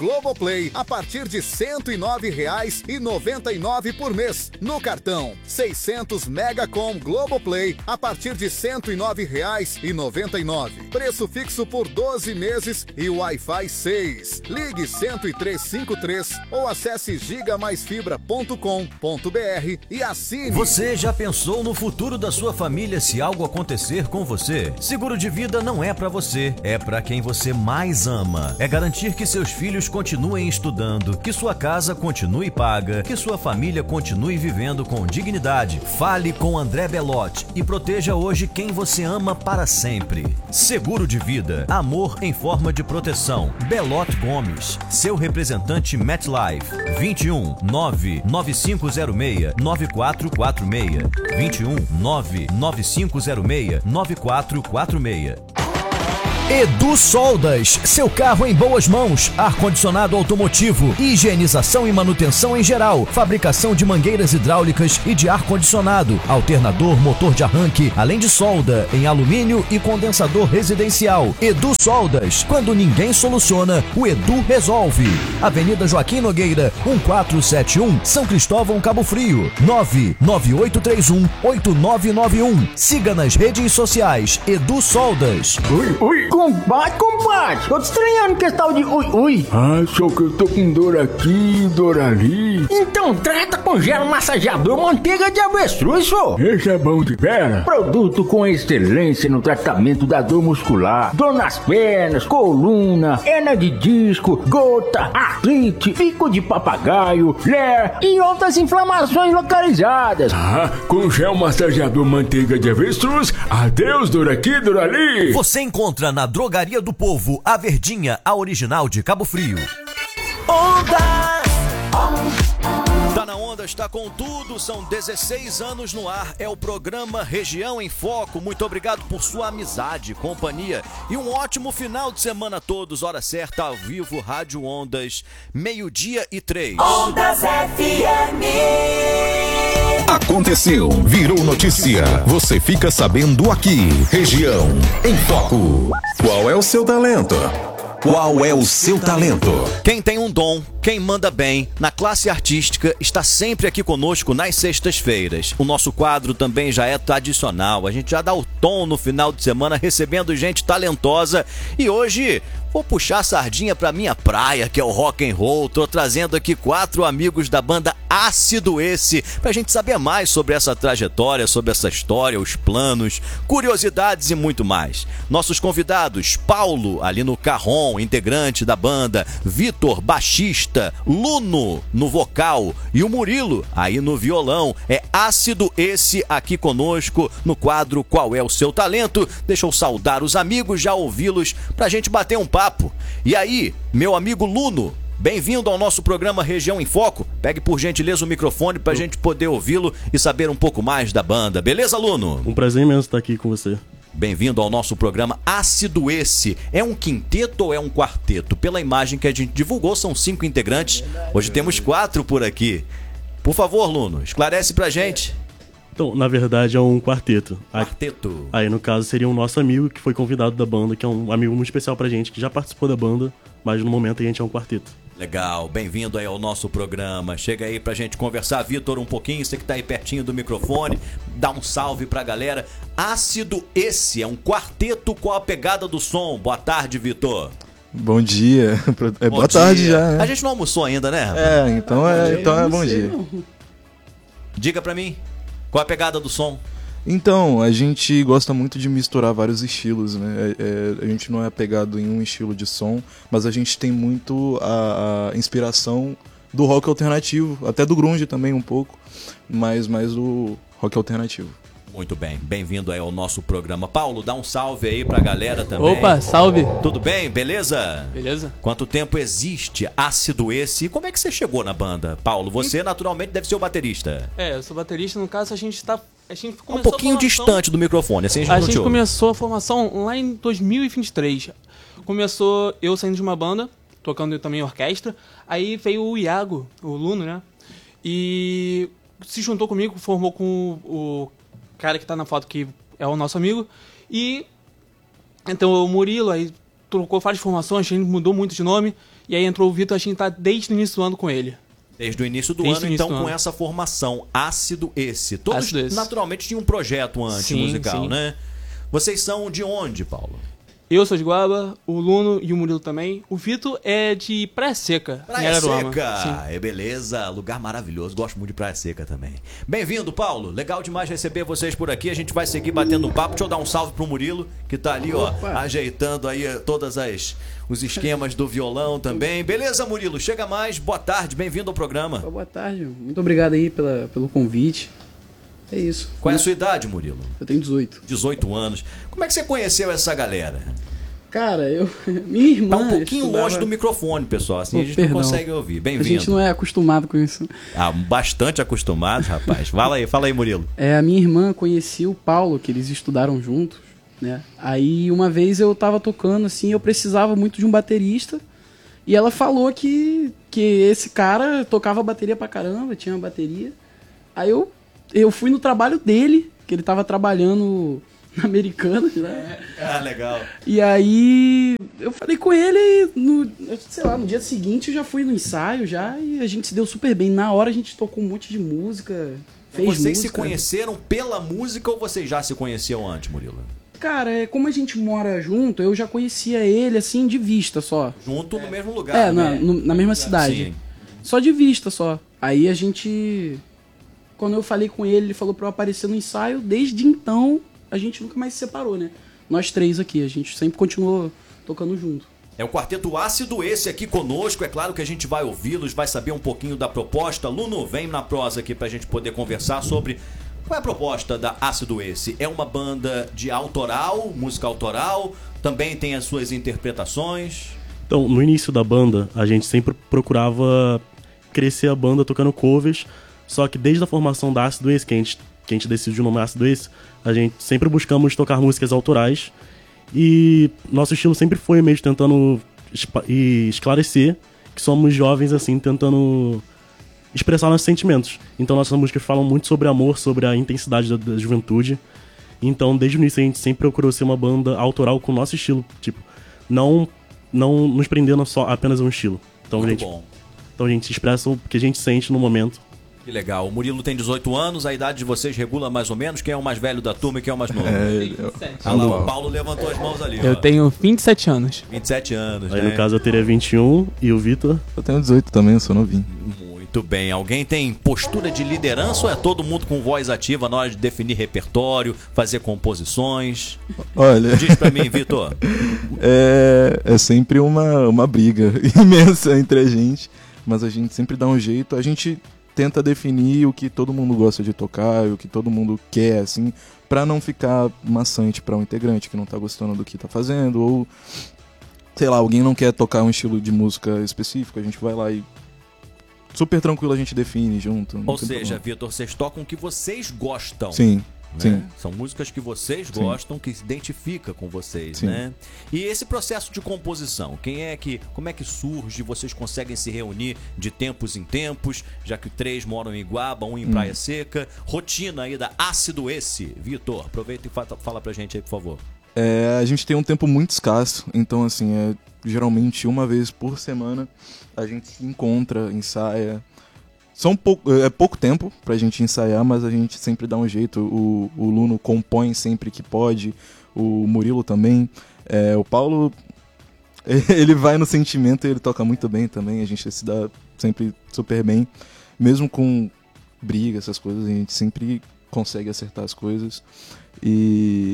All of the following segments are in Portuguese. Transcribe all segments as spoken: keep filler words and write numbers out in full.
Globoplay a partir de cento e nove reais e noventa e nove por mês. No cartão, seiscentos Megacom Globoplay a partir de cento e nove reais e noventa e nove. Preço fixo por doze meses e Wi-Fi seis. Ligue cento e três cinquenta e três ou acesse giga mais fibra ponto com ponto br e assine. Você já pensou no futuro da sua família se algo acontecer com você? Seguro de vida não é pra você, é pra quem você mais ama. É garantir que seus filhos continuem estudando, que sua casa continue paga, que sua família continue vivendo com dignidade. Fale com André Belotti e proteja hoje quem você ama para sempre. Seguro de vida, amor em forma de proteção. Belotti Gomes, seu representante MetLife. vinte e um, nove nove cinco zero seis, nove quatro quatro seis. vinte e um, nove nove cinco zero seis, nove quatro quatro seis. Edu Soldas, seu carro em boas mãos, ar-condicionado automotivo, higienização e manutenção em geral, fabricação de mangueiras hidráulicas e de ar-condicionado, alternador, motor de arranque, além de solda em alumínio e condensador residencial. Edu Soldas, quando ninguém soluciona, o Edu resolve. Avenida Joaquim Nogueira, quatorze setenta e um, São Cristóvão, Cabo Frio, nove nove oito três um, oito nove nove um. Siga nas redes sociais, Edu Soldas. Ui, ui. Combate, combate! Tô te estranhando que esse tal de ui, ui. Ah, só que eu tô com dor aqui, dor ali. Então trata com gel massageador manteiga de avestruz, só. Esse é bom de pera. Produto com excelência no tratamento da dor muscular, dor nas pernas, coluna, hernia de disco, gota, artrite, pico de papagaio, ler e outras inflamações localizadas. Ah, com gel massageador manteiga de avestruz, adeus dor aqui, dor ali. Você encontra na Drogaria do Povo, a Verdinha, a original de Cabo Frio. Onda! Tá na onda, está com tudo, são dezesseis anos no ar, é o programa Região em Foco. Muito obrigado por sua amizade, companhia e um ótimo final de semana a todos. Hora certa, ao vivo, Rádio Ondas, meio-dia e três. Ondas F M. Aconteceu, virou notícia. Você fica sabendo aqui. Região em Foco. Qual é o seu talento? Qual é o seu talento? Quem tem um dom, quem manda bem na classe artística, está sempre aqui conosco nas sextas-feiras. O nosso quadro também já é tradicional. A gente já dá o tom no final de semana recebendo gente talentosa. E hoje vou puxar a sardinha pra minha praia, que é o rock and roll. Tô trazendo aqui quatro amigos da banda Ácido Esse, pra gente saber mais sobre essa trajetória, sobre essa história, os planos, curiosidades e muito mais. Nossos convidados, Paulo, ali no carrom, integrante da banda, Vitor, baixista, Luno, no vocal, e o Murilo, aí no violão. É Ácido Esse aqui conosco no quadro Qual é o Seu Talento? Deixa eu saudar os amigos, já ouvi-los, pra gente bater um papo. E aí, meu amigo Luno, bem-vindo ao nosso programa Região em Foco. Pegue por gentileza o microfone pra gente poder ouvi-lo e saber um pouco mais da banda. Beleza, Luno? Um prazer imenso estar aqui com você. Bem-vindo ao nosso programa Ácido Esse. É um quinteto ou é um quarteto? Pela imagem que a gente divulgou, são cinco integrantes. Hoje temos quatro por aqui. Por favor, Luno, esclarece pra gente. Então, na verdade, é um quarteto. Quarteto. Aí, no caso, seria um nosso amigo que foi convidado da banda, que é um amigo muito especial pra gente, que já participou da banda, mas no momento a gente é um quarteto. Legal, bem-vindo aí ao nosso programa. Chega aí pra gente conversar, Vitor, um pouquinho, você que tá aí pertinho do microfone, dá um salve pra galera. Ácido Esse é um quarteto com a pegada do som. Boa tarde, Vitor. Bom dia. É bom boa dia. tarde já, né? A gente não almoçou ainda, né? É, então é, então é bom dia. Diga pra mim, qual a pegada do som? Então, a gente gosta muito de misturar vários estilos, né? É, é, a gente não é apegado em um estilo de som, mas a gente tem muito a, a inspiração do rock alternativo, até do grunge também um pouco, mas mais do rock alternativo. Muito bem, bem-vindo aí ao nosso programa. Paulo, dá um salve aí pra galera também. Opa, salve. Tudo bem, beleza? Beleza. Quanto tempo existe Ácido Esse? E como é que você chegou na banda, Paulo? Você naturalmente deve ser o baterista. É, eu sou baterista, no caso a gente tá... A gente começou um pouquinho a formação... distante do microfone, assim a gente A não gente te ouve. começou a formação lá em dois mil e vinte e três. Começou eu saindo de uma banda, tocando também orquestra. Aí veio o Iago, o Luno, né? E se juntou comigo, formou com o cara que tá na foto, que é o nosso amigo. E então o Murilo, aí trocou várias formações, a gente mudou muito de nome. E aí entrou o Vitor, a gente tá desde o início do ano com ele. Desde o início do Desde ano, o início então, do com ano. essa formação, Ácido Esse. Todos, Ácido Esse. naturalmente, tinham um projeto antes Sim, musical, sim. né? Vocês são de onde, Paulo? Eu sou de Guaba, o Luno e o Murilo também. O Vitor é de Praia Seca, em Praia Araruama. Seca, Sim. é beleza, lugar maravilhoso, gosto muito de Praia Seca também. Bem-vindo, Paulo, legal demais receber vocês por aqui, a gente vai seguir batendo um papo. Deixa eu dar um salve pro Murilo, que tá ali, ó, ajeitando aí todas as os esquemas do violão também. Beleza, Murilo, chega mais, boa tarde, bem-vindo ao programa. Boa tarde, muito obrigado aí pela, pelo convite. É isso. Qual é a sua idade, Murilo? Eu tenho dezoito. dezoito anos. Como é que você conheceu essa galera? Cara, eu. Minha irmã. Tá um pouquinho estudava... longe do microfone, pessoal, assim Oh, a gente perdão. não consegue ouvir. A Bem-vindo. gente não é acostumado com isso. Ah, bastante acostumado, rapaz. Fala aí, fala aí, Murilo. É, a minha irmã conhecia o Paulo, que eles estudaram juntos, né? Aí uma vez eu tava tocando assim, eu precisava muito de um baterista. E ela falou que, que esse cara tocava bateria pra caramba, tinha uma bateria. Aí eu, eu fui no trabalho dele, que ele tava trabalhando na Americanas, né? Ah, legal. E aí eu falei com ele, no, sei lá, no dia seguinte eu já fui no ensaio já e a gente se deu super bem. Na hora a gente tocou um monte de música, fez Vocês música. se conheceram pela música ou vocês já se conheciam antes, Murilo? Cara, é, como a gente mora junto, eu já conhecia ele assim de vista só. Junto no mesmo lugar, É, né? na, no- na mesma cidade. Sim. Só de vista só. Aí a gente... Quando eu falei com ele, ele falou pra eu aparecer no ensaio. Desde então, a gente nunca mais se separou, né? Nós três aqui, a gente sempre continuou tocando junto. É o Quarteto Ácido, esse aqui conosco. É claro que a gente vai ouvi-los, vai saber um pouquinho da proposta. Luno, vem na prosa aqui pra gente poder conversar sobre... Qual é a proposta da Ácido Esse? É uma banda de autoral, música autoral? Também tem as suas interpretações? Então, no início da banda, a gente sempre procurava crescer a banda tocando covers, só que desde a formação da Ácido Esse, que a gente, que a gente decidiu o nome Ácido Esse, a gente sempre buscamos tocar músicas autorais, e nosso estilo sempre foi meio tentando espa- e esclarecer que somos jovens, assim, tentando expressar nossos sentimentos. Então nossas músicas falam muito sobre amor, sobre a intensidade da, da juventude. Então desde o início a gente sempre procurou ser uma banda autoral com o nosso estilo, tipo, não, não nos prendendo só apenas a um estilo. Então a Muito gente, bom. então a gente expressa o que a gente sente no momento. Que legal. O Murilo tem dezoito anos, a idade de vocês regula mais ou menos. Quem é o mais velho da turma e quem é o mais novo? É, Ah lá, o Paulo levantou as mãos ali. Eu ó. tenho vinte e sete anos. vinte e sete anos, Aí né? no caso eu teria vinte e um e o Vitor... eu tenho dezoito também, eu sou novinho. Muito bem. Alguém tem postura de liderança ou é todo mundo com voz ativa na hora de definir repertório, fazer composições? Olha, Diz pra mim, Vitor. é, é sempre uma, uma briga imensa entre a gente, mas a gente sempre dá um jeito, a gente tenta definir o que todo mundo gosta de tocar, o que todo mundo quer, assim, pra não ficar maçante pra um integrante que não tá gostando do que tá fazendo, ou, sei lá, alguém não quer tocar um estilo de música específico, a gente vai lá e super tranquilo a gente define junto. não Ou tem seja, problema. Vitor, vocês tocam o que vocês gostam. Sim, né? sim. São músicas que vocês Sim. gostam, que se identifica com vocês, Sim. né? E esse processo de composição, quem é que, como é que surge? Vocês conseguem se reunir de tempos em tempos, já que três moram em Iguaba, um em Hum. Praia Seca. Rotina aí da Ácido Esse. Vitor, aproveita e fala, fala pra gente aí, por favor. É, a gente tem um tempo muito escasso, então assim, é geralmente uma vez por semana a gente se encontra, ensaia. São pouco, é pouco tempo pra gente ensaiar, mas a gente sempre dá um jeito. O, o Luno compõe sempre que pode, o Murilo também. É, o Paulo, ele vai no sentimento e ele toca muito bem também, a gente se dá sempre super bem. Mesmo com briga, essas coisas, a gente sempre consegue acertar as coisas. E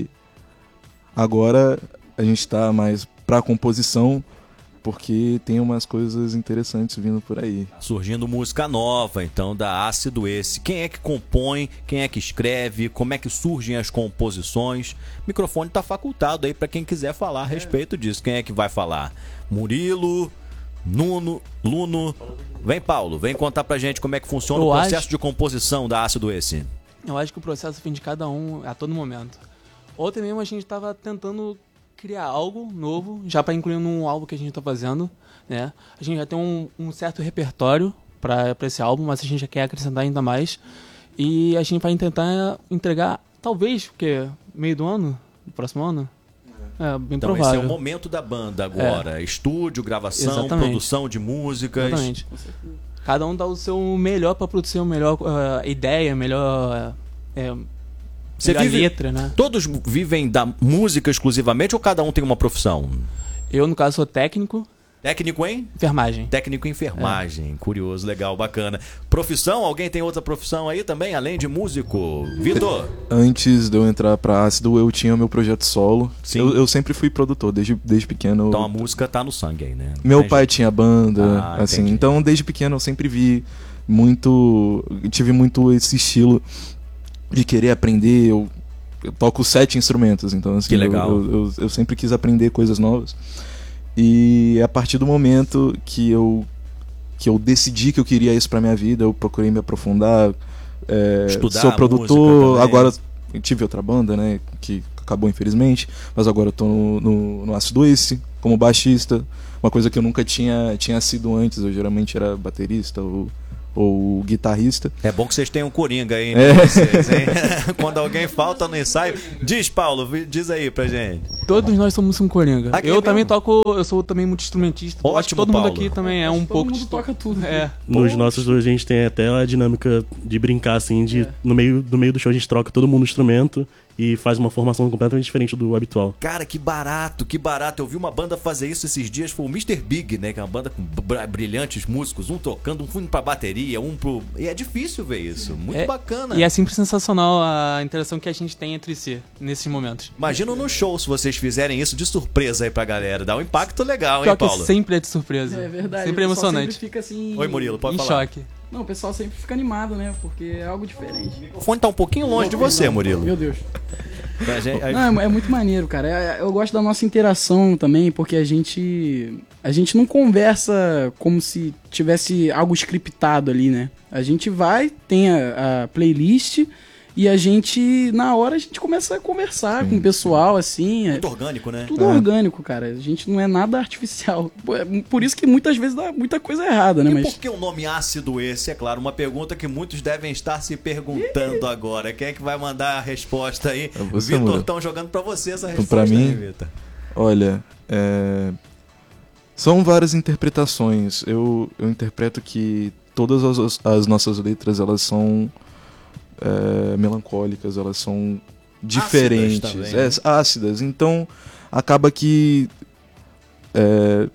agora a gente tá mais pra composição, porque tem umas coisas interessantes vindo por aí. Surgindo música nova, então, da Ácido Esse. Quem é que compõe? Quem é que escreve? Como é que surgem as composições? O microfone tá facultado aí pra quem quiser falar a respeito disso. Quem é que vai falar? Murilo, Nuno, Luno. Vem, Paulo, vem contar pra gente como é que funciona Eu o processo acho- de composição da Ácido Esse. Eu acho que o processo vem de cada um a todo momento. Ontem mesmo a gente tava tentando criar algo novo, já para incluir num álbum que a gente tá fazendo, né? A gente já tem um, um certo repertório para esse álbum, mas a gente já quer acrescentar ainda mais. E a gente vai tentar entregar, talvez, porque meio do ano, do próximo ano, É, bem então provável. esse é o momento da banda agora. É. Estúdio, gravação, Exatamente. produção de músicas. Exatamente. Cada um dá o seu melhor pra produzir a melhor uh, ideia, melhor, uh, Você melhor vive, letra, né? Todos vivem da música exclusivamente ou cada um tem uma profissão? Eu, no caso, sou técnico. Técnico em? Enfermagem. Técnico em enfermagem. É. Curioso, legal, bacana. Profissão? Alguém tem outra profissão aí também, além de músico? Vitor? Antes de eu entrar pra Ácido, eu tinha meu projeto solo. Sim. Eu, eu sempre fui produtor, desde, desde pequeno. Então a música tá no sangue aí, né? Meu Tem pai jeito. tinha banda, Ah, assim. entendi. Então, desde pequeno, eu sempre vi muito... Tive muito esse estilo de querer aprender. Eu, eu toco sete instrumentos, então, assim... Que legal. Eu, eu, eu sempre quis aprender coisas novas. E a partir do momento que eu, que eu decidi que eu queria isso pra minha vida, eu procurei me aprofundar. É, Estudar sou a produtor, música também. agora eu tive outra banda, né, que acabou infelizmente, mas agora eu tô no, no, no Ácido Ace como baixista, uma coisa que eu nunca tinha, tinha sido antes, eu geralmente era baterista ou, ou guitarrista. É bom que vocês tenham um coringa aí, É. né, vocês, hein? Quando alguém falta no ensaio, diz, Paulo, diz aí pra gente. Todos nós somos um coringa. Aqui eu é também mesmo? toco, eu sou também muito instrumentista. Ótimo, Acho que todo Paulo. mundo aqui também é um Todo pouco mundo de toca tudo. É. Nos nossos dois a gente tem até a dinâmica de brincar, assim, de É. no, meio, no meio do show a gente troca todo mundo o instrumento e faz uma formação completamente diferente do habitual. Cara, que barato, que barato. Eu vi uma banda fazer isso esses dias, foi o mister Big, né? Que é uma banda com br- brilhantes músicos, um tocando, um indo pra bateria, um pro... E é difícil ver isso, muito É, bacana. E é sempre sensacional a interação que a gente tem entre si nesses momentos. Imagina no show se vocês fizerem isso de surpresa aí pra galera. Dá um impacto legal, hein, Pior que Paulo? sempre é de surpresa. É verdade. Sempre é o pessoal emocionante. Sempre fica assim... Oi, Murilo, pode em falar. choque. Não, o pessoal sempre fica animado, né? Porque é algo diferente. O microfone tá um pouquinho longe de você, Murilo. Meu Deus. Pra gente- aí- Não, é, é muito maneiro, cara. É- Eu gosto da nossa interação também, porque a gente a gente não conversa como se tivesse algo scriptado ali, né? A gente vai, tem a, a playlist e a gente, na hora, a gente começa a conversar com o pessoal, assim. É Muito orgânico, né? tudo orgânico, cara. A gente não é nada artificial. Por- Por isso que muitas vezes dá muita coisa errada, né? E Mas por que o nome ácido esse? É claro, uma pergunta que muitos devem estar se perguntando agora. Quem é que vai mandar a resposta aí? É você, Vitor, Murilo. estão jogando pra você essa Então, resposta pra mim, aí, Vitor. Olha, é, são várias interpretações. Eu, eu interpreto que todas as, as nossas letras, elas são é, melancólicas, elas são diferentes, também, né? é, ácidas. Então, acaba que é,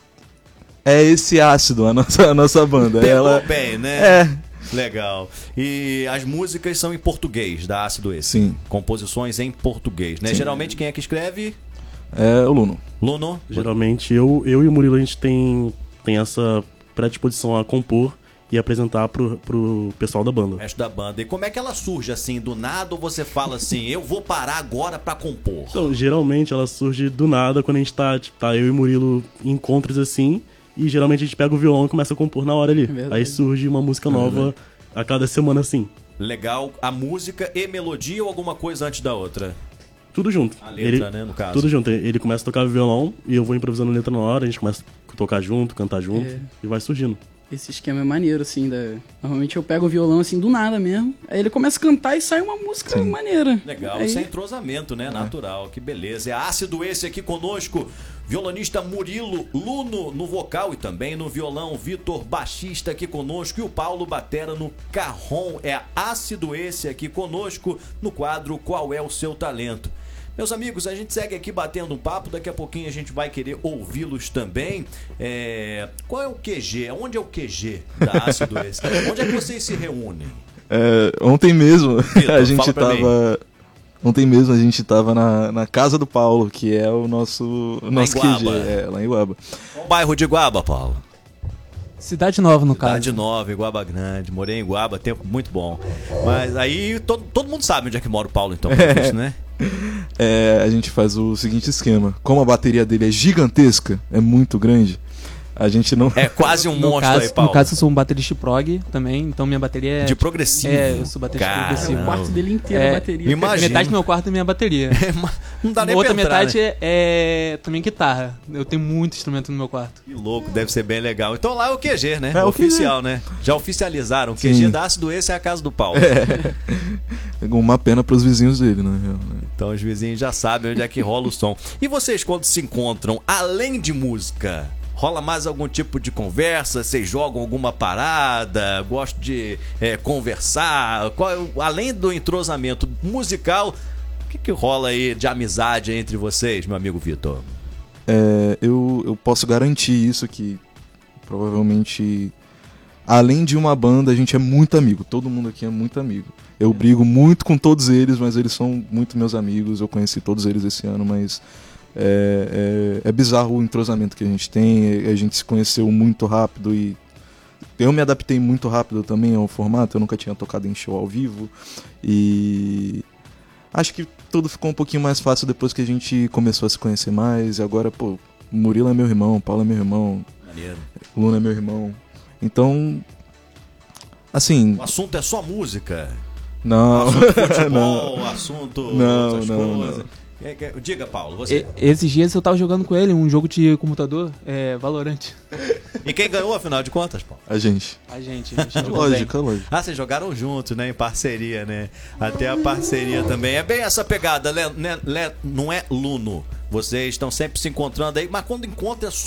é esse ácido a nossa, a nossa banda. Pegou Ela, bem, né? é, Legal. E as músicas são em português, da Ácido Esse. sim, Composições em português, né? Sim. Geralmente quem é que escreve? é o Luno. Luno? Geralmente eu, eu e o Murilo a gente tem, tem essa predisposição a compor e apresentar pro, pro pessoal da O banda. resto da banda. E como é que ela surge assim, do nada, ou você fala assim, eu vou parar agora pra compor? Então, geralmente ela surge do nada quando a gente tá, tipo, tá eu e o Murilo em encontros assim, e geralmente a gente pega o violão e começa a compor na hora ali. verdade. Aí surge uma música nova a cada semana assim. Legal. A música e melodia ou alguma coisa antes da outra? Tudo junto. A letra, né, no caso. Tudo junto. Ele começa a tocar violão e eu vou improvisando a letra na hora, a gente começa a tocar junto, cantar junto É. e vai surgindo. esse esquema é maneiro, assim. Da... Normalmente eu pego o violão, assim, do nada mesmo. Aí ele começa a cantar e sai uma música maneira. Legal, Aí... isso é entrosamento, né? Natural, que beleza. É ácido esse aqui conosco, violonista Murilo Luno no vocal e também no violão, Vitor baixista aqui conosco e o Paulo batera no carrom. É ácido esse aqui conosco no quadro Qual é o Seu Talento? Meus amigos, a gente segue aqui batendo um papo, daqui a pouquinho a gente vai querer ouvi-los também. É... Qual é o Q G? Onde é o Q G da Ácido Esse? Onde é que vocês se reúnem? É, ontem mesmo Vitor, a gente fala pra tava. Ontem mesmo a gente tava na, na casa do Paulo, que é o nosso, o nosso Q G, Iguaba. é, lá em Iguaba. Qual bairro de Iguaba, Paulo? Cidade Nova, no caso. Cidade Nova, Iguaba Grande. Morei em Iguaba, tempo muito bom. Mas aí todo, todo mundo sabe onde é que mora o Paulo, então, pelo visto, né? É, a gente faz o seguinte esquema: como a bateria dele é gigantesca, é muito grande, a gente não. É quase um No monstro caso, aí, Paulo. no caso, eu sou um baterista prog também, então minha bateria é... De progressivo. É, eu sou baterista Caramba. progressivo. O quarto dele inteiro É, é bateria. Imagina. Metade do meu quarto é minha bateria. Não dá nem Outra pra entrar, metade né? é, é também guitarra. Eu tenho muito instrumento no meu quarto. Que louco, deve ser bem legal. Então lá é o Q G, né? É o Q G. Oficial, né? Já oficializaram. O Q G Sim. da Ácido Esse é a casa do Paulo. Uma pena pros vizinhos dele, né? Então os vizinhos já sabem onde é que rola o som. E vocês, quando se encontram, além de música, rola mais algum tipo de conversa? Vocês jogam alguma parada? Gostam de é, conversar? Qual, além do entrosamento musical, o que, que rola aí de amizade entre vocês, meu amigo Vitor? É, eu, eu posso garantir isso, que provavelmente, além de uma banda, a gente é muito amigo. Todo mundo aqui é muito amigo. Eu brigo muito com todos eles, mas eles são muito meus amigos. Eu conheci todos eles esse ano, mas é, é, é bizarro o entrosamento que a gente tem. A gente se conheceu muito rápido e eu me adaptei muito rápido também ao formato. Eu nunca tinha tocado em show ao vivo e acho que tudo ficou um pouquinho mais fácil depois que a gente começou a se conhecer mais. E agora, pô, Murilo é meu irmão, Paulo é meu irmão, Maneiro. Luna é meu irmão. Então, assim... O assunto é só música? Não. Assunto futebol, não. assunto... Não, outras não, coisas. não. Diga, Paulo, você. E, esses dias eu tava jogando com ele um jogo de computador, é, Valorant. E quem ganhou, afinal de contas, Paulo? A gente. A gente. A gente lógico, lógico. Ah, vocês jogaram juntos, né? Em parceria, né? Até a parceria também. É bem essa pegada, né? Não é Luno. Vocês estão sempre se encontrando aí, mas quando encontra é só